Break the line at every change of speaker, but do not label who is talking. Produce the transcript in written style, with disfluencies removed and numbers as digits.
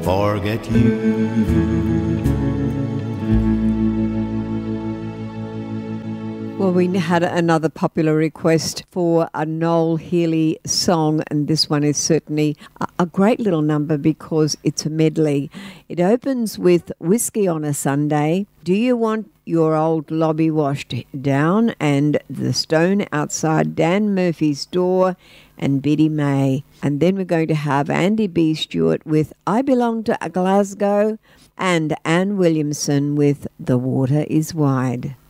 forget you.
Well, we had another popular request for a Noel Healy song, and this one is certainly a great little number because it's a medley. It opens with Whiskey on a Sunday, Do You Want Your Old Lobby Washed Down, and The Stone Outside Dan Murphy's Door, and Biddy May. And then we're going to have Andy B. Stewart with I Belong to Glasgow, and Anne Williamson with The Water is Wide.